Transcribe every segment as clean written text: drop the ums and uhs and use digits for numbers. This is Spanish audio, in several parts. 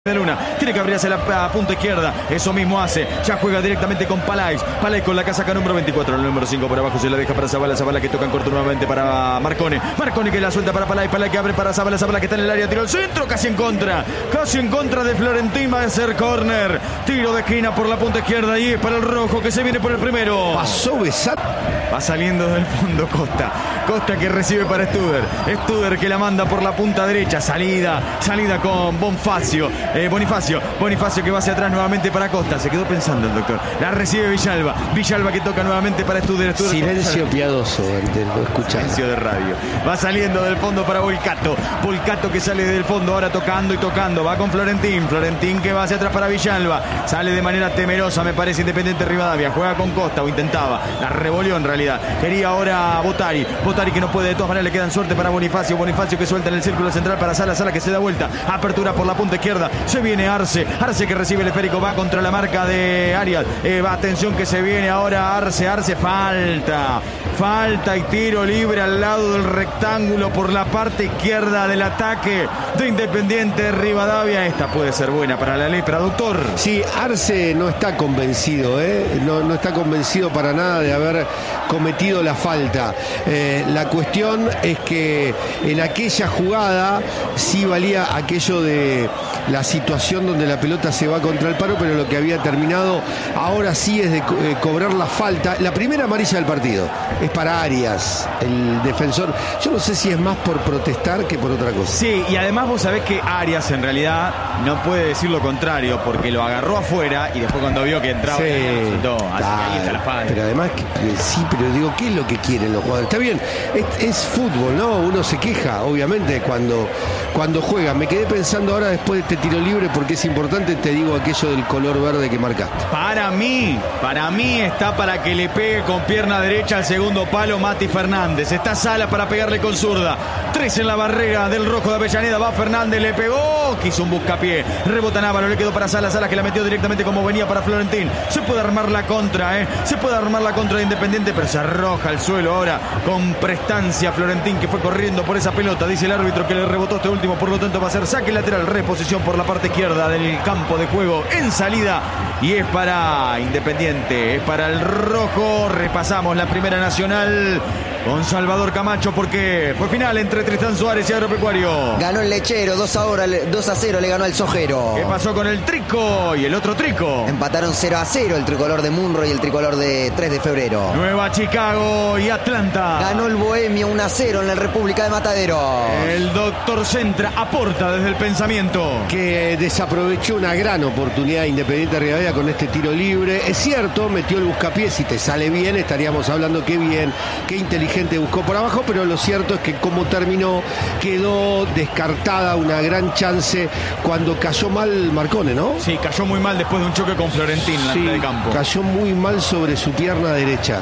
de Luna, tiene que abrirse la punta izquierda, eso mismo hace, ya juega directamente con Palais con la casaca número 24, el número 5 por abajo se la deja para Zabala que toca en corto nuevamente para Marcone que la suelta para Palais que abre para Zabala que está en el área, tiro al centro, casi en contra de Florentín, va a ser córner, tiro de esquina por la punta izquierda y es para el rojo que se viene por el primero. Pasó besando. Va saliendo del fondo Costa que recibe para Studer que la manda por la punta derecha, salida con Bonifacio que va hacia atrás nuevamente para Costa, se quedó pensando el doctor, la recibe Villalba que toca nuevamente para Studer silencio piadoso lo escuchar. Silencio de radio, va saliendo del fondo para Volcato que sale del fondo ahora tocando, va con Florentín que va hacia atrás para Villalba, sale de manera temerosa me parece Independiente Rivadavia, juega con Costa o intentaba, la revolvió en realidad, quería ahora Botari que no puede, de todas maneras le quedan suerte para Bonifacio que suelta en el círculo central para Sala que se da vuelta, apertura por la punta izquierda, se viene Arce que recibe el esférico, va contra la marca de Arias, atención que se viene ahora Arce, falta y tiro libre al lado del rectángulo por la parte izquierda del ataque de Independiente Rivadavia. Esta puede ser buena para la Lepra, doctor. Sí, Arce no está convencido, no está convencido para nada de haber cometido la falta. La cuestión es que en aquella jugada sí valía aquello de la situación donde la pelota se va contra el palo, pero lo que había terminado ahora sí es de cobrar la falta. La primera amarilla del partido es para Arias, el defensor. Yo no sé si es más por protestar que por otra cosa. Sí, y además vos sabés que Arias en realidad no puede decir lo contrario, porque lo agarró afuera y después cuando vio que entraba, sí, ahí está la falta. Pero además, sí, pero digo, ¿qué es lo que quieren los jugadores? Está bien, es fútbol, ¿no? Uno se queja, obviamente, cuando juega. Me quedé pensando ahora después de este tiro libre, porque es importante, te digo aquello del color verde que marcaste. Para mí está para que le pegue con pierna derecha al segundo palo Mati Fernández. Está Sala para pegarle con zurda. 3 en la barrera del rojo de Avellaneda. Va Fernández, le pegó. Quiso un buscapié. Rebota Návaro, le quedó para Sala que la metió directamente como venía para Florentín. Se puede armar la contra, Se puede armar la contra de Independiente, pero se arroja al suelo ahora con prestancia Florentín, que fue corriendo por esa pelota. Dice el árbitro que le rebotó este último, por lo tanto va a ser saque lateral, reposición por la parte izquierda del campo de juego en salida. Y es para Independiente, es para el rojo. Repasamos la Primera Nacional con Salvador Camacho, porque fue final entre Tristán Suárez y Agropecuario. Ganó el Lechero, 2-0 le ganó al Sojero. ¿Qué pasó con el Trico y el otro Trico? Empataron 0-0 el tricolor de Munro y el tricolor de 3 de febrero. Nueva Chicago y Atlanta. Ganó el Bohemio 1-0 en la República de Mataderos. El doctor Centra aporta desde el pensamiento. Que desaprovechó una gran oportunidad Independiente Rivadavia con este tiro libre. Es cierto, metió el buscapié, si te sale bien estaríamos hablando qué bien, qué inteligente buscó por abajo, pero lo cierto es que como terminó, quedó descartada una gran chance cuando cayó mal Marcone, ¿no? Sí, cayó muy mal después de un choque con Florentín en la mitad de campo. Cayó muy mal sobre su pierna derecha.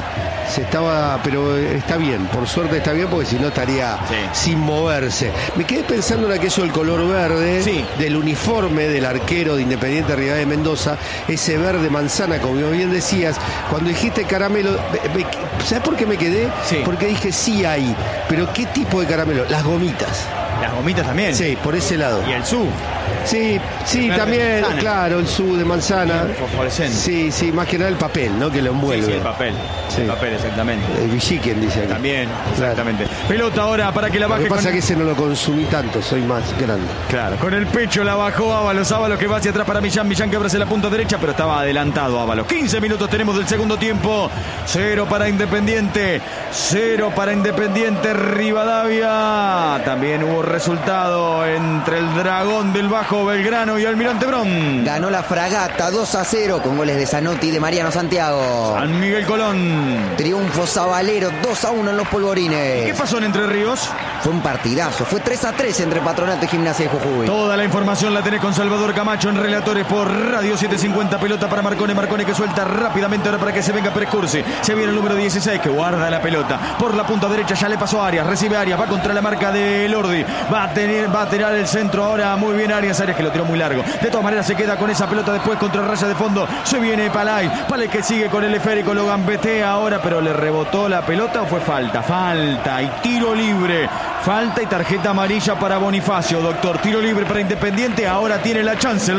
Pero está bien, por suerte está bien, porque si no estaría sin moverse. Me quedé pensando en aquello del color verde, del uniforme del arquero de Independiente Rivadavia de Mendoza, ese verde manzana, como bien decías. Cuando dijiste caramelo, ¿sabes por qué me quedé? Sí. Porque dije sí hay, pero ¿qué tipo de caramelo? Las gomitas. Las gomitas también. Sí, por ese lado. Y el su. Sí, también, claro, el su de manzana. Fosforescente. Sí, más que nada el papel, ¿no? Que lo envuelve. Sí, el papel. Sí. El papel, exactamente. El Villiquen, dice aquí. También, exactamente. Claro. Pelota ahora para que la baje. Lo que pasa es que ese no lo consumí tanto, soy más grande. Claro, con el pecho la bajó Ábalos que va hacia atrás para Millán que abre la punta derecha, pero estaba adelantado Ábalos. 15 minutos tenemos del segundo tiempo. 0 para Independiente. 0 para Independiente Rivadavia. También hubo resultado entre el Dragón del Bajo Belgrano y Almirante Brown. Ganó la Fragata 2-0 con goles de Zanotti y de Mariano Santiago. San Miguel Colón. Triunfo sabalero 2-1 en los Polvorines. ¿Y qué pasó en Entre Ríos? Fue un partidazo, fue 3-3 entre Patronato y Gimnasia de Jujuy. Toda la información la tenés con Salvador Camacho en Relatores por Radio 750. Pelota para Marcone que suelta rápidamente ahora para que se venga Prescursi. Se viene el número 16 que guarda la pelota por la punta derecha, ya le pasó a Arias, recibe Arias, va contra la marca de Lordi, va a tirar el centro ahora, muy bien Arias que lo tiró muy largo. De todas maneras se queda con esa pelota después contra raya de fondo. Se viene Palais que sigue con el esférico, lo gambetea ahora, pero le rebotó la pelota o fue falta y tiro libre Falta y tarjeta amarilla para Bonifacio. Doctor, tiro libre para Independiente. Ahora tiene la chance.